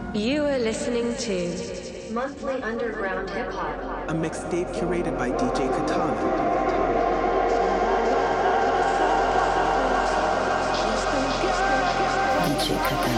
You are listening to Monthly Underground Hip Hop, a mixtape curated by DJ Katana. DJ Katana.